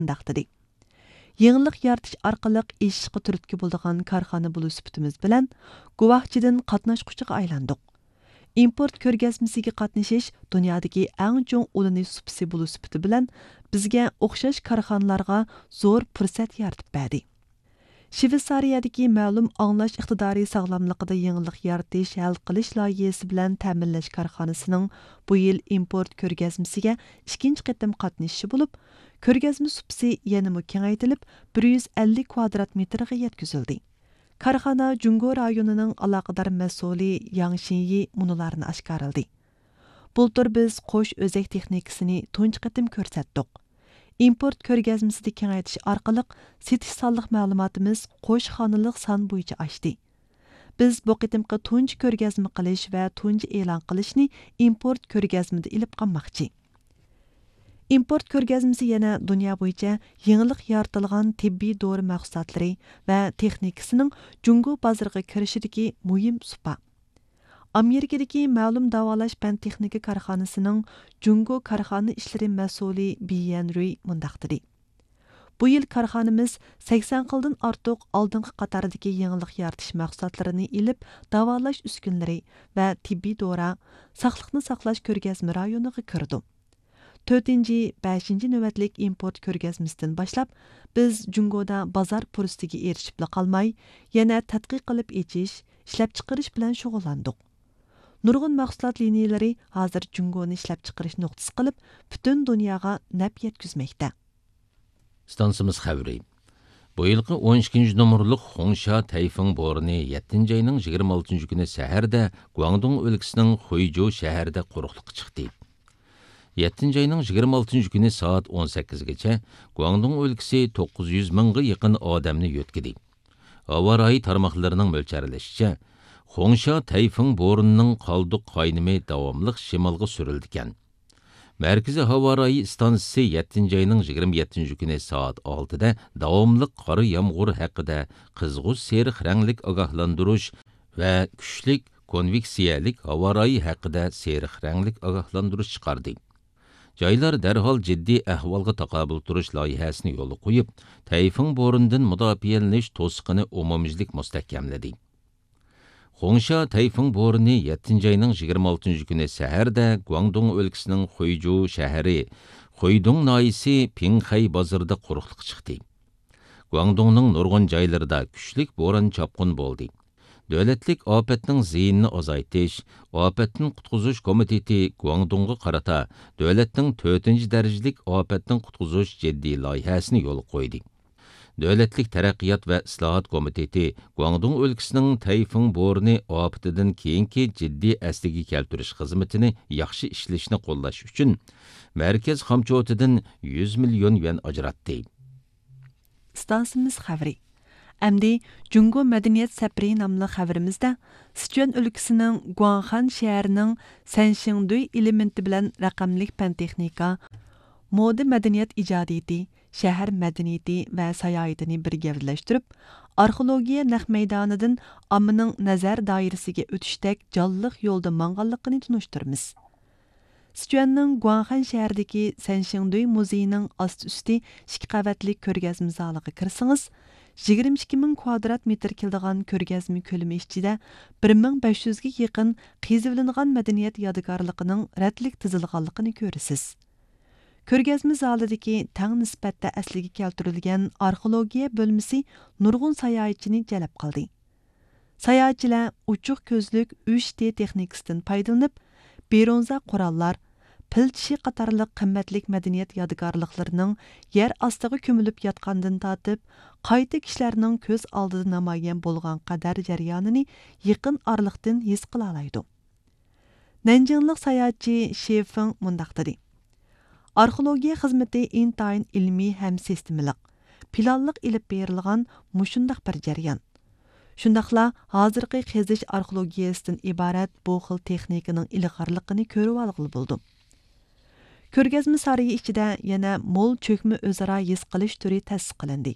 Mundaq dedi. Yenilik yaratish orqali eshishga turtki bo'ladigan korxona bo'lish sifatimiz bilan guvohchidan qatnashquchiga aylandik. Import ko'rgazmasiga qatnashish dunyodagi eng chong ulanish supsi bo'lish sifati bilan bizga o'xshash korxonalarga zo'r fursat yaratib berdi. Shveysariyadagi ma'lum anglash iqtidori sog'lomligida yenilik yaratish hal qilish loyihasi bilan ta'minlash korxonasining bu yil import ko'rgazmasiga ikkinchi qatim qatnashishi bo'lib, ko'rgazma supsi yanada kengaytirilib 150 kvadrat metrga yetkazildi. Korxona Jungo rayonining aloqador mas'uli Yang Xinyi munolarni oshkoraldi. Bultur biz qo'sh o'zak texnikasini tunji qatim ko'rsatdik. Import ko'rgazmasini kengaytirish orqali setish sonliq ma'lumotimiz qo'sh xonalik son bo'yicha oshdi. Biz bu qatimqi tunji ko'rgazma qilish va tunji e'lon qilishni import ko'rgazmada ilib qolmoqchi. Import ko'rgazmasi yana dunyo bo'yicha yenilik yaratilgan tibbiy dori mahsulotlari va texnikasining Jungo bozoriga kirishidagi muhim supa. Amerikadagi ma'lum davolash fan texnika korxonasining Jungo korxona ishlari mas'uli Biyan Rui mundaq dedi. Bu yil korxonamiz 80 qildan ortiq oldingi qatordagi yenilik yaratish mahsulotlarini ilib davolash uskunlari va tibbiy dora, saqliqni saqlash ko'rgazma rayoniga kirdi. 4-5 navbatlik import ko'rgazmasidan boshlab biz Jungoda bozor fursatiga erishib qolmay, yana tadqiq qilib echish, ishlab chiqarish bilan shug'ullandik. Nurg'un mahsulot liniyalari hozir Jungoni ishlab chiqarish nuqtasi qilib, butun dunyoga naf yetkazmoqda. Stansimiz xabari. Bu yilqi 12 nomerlik Xongsha tayfun bo'roni 7 ayning 26 kuni saharda Guangdong o'lkasining Xuizhou shahrida quruqliqqa chiqdi. 7 ayning 26 kuni soat 18 gacha Guangdong o'lkasi 900 mingga yaqin odamni yo'tkidi. Havo rayi tarmoqlarining mo'ljallashicha, Xongsha tayfun bo'ronining qoldiq qaynimi davomli shimolga surildi ekan. Merkezi havo rayi stansiyasi 7 ayning 27 kuni soat 6 da davomli qor yomg'ir haqida qizg'ush seriq ranglik ogohlantirish va kuchlik konveksiyalik havo rayi haqida seriq ranglik ogohlantirish chiqardi. Joylar darhol jiddiy ahvolga taqobil turish loyihasini yo'lga qo'yib, tayfun bo'ronidan mudofialanish to'siqini umumiylik mustahkamladi. Xongsha tayfun bo'roni 7 ayning 26 kuni saharda Guangdong o'lkasining Xuizhou shahri, Xuidong noyisi Pingxay bozorida quruqliqqa chiqdi. Guangdongning nurg'un joylarida kuchlik bo'ron chopqin bo'ldi. Davlatlik ofatning ziyinini azaytish, ofatdan qutqizish komiteti Guangdongga qarata davlatning 4-darajalik ofatdan qutqizish jiddiy loyihasini yo'lga qo'ydi. Davlatlik taraqqiyot va islohot komiteti Guangdong o'lkasining tayfun bo'roni ofatidan keyingi jiddiy asliga keltirish xizmatini yaxshi ishlashni qo'llash uchun markaz xomchotidan 100 million yuan ajratdi. Stansimiz xabari. Әмді Jungo Мәдениет Сәпірей намлы xabarimizda Sichuan өлкісінің Guanghan шәһәрінің Sanxingdui элементі білән рақамлық пән техника, moda мәдениет ijodiyati, shahar madaniyati va sayohatini birga birlashtirib, arxeologiya naq maydonidan ommaning nazar doirasiga o'tishdek jonliq yo'lda mang'anligini tunishtiramiz. Sichuanning Guanghan shahridagi Sanxingdui muzeyining osti-usti 2 qavatli ko'rgazma zaliga kirsangiz, 22 ming kvadrat metr keladigan ko'rgazma ko'lami ichida 1500 ga yaqin qezivlangan madaniyat yodgorligining ratlik tizilganligini ko'rasiz. Ko'rgazma zalidagi tang nisbatda asliga keltirilgan arxeologiya bo'lmasi nurg'un sayohatchini jalb qildi. Sayohatchilar uchuq ko'zlik 3D texnikasidan foydalanib, bronza qurollar, pil tishi qatorliq qimmatlik madaniyat yodgorliklarining yer ostiga ko'milib yotgandan tortib, qayta kishilarning ko'z oldida namoyon bo'lgan qadar jarayonini yaqin oraliqdan his qila oladi. Nanjinglik sayohatchi Shefeng mundaq dedi. Arxeologiya xizmati intayin ilmiy ham sistemalik, planliq ilib berilgan mushundaq bir jarayon. Shundaqla hozirgi qazish arxeologiyasidan iborat bu xil texnikaning ilg'orligini ko'rib olg'ili bo'ldi. Ko'rgazma sarayi ichida yana mo'l cho'kma o'zaro his qilish turi ta'sis qilindi.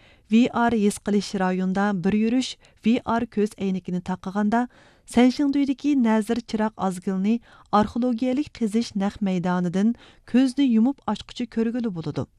VR his qilish rayonida bir yurish VR ko'z aynigini taqiganda Sanxingduydagi nazir chiroq ozgilni arxeologiyalik qizish naq maydonidan ko'zni yumib ochqichi ko'rgili bo'ladi.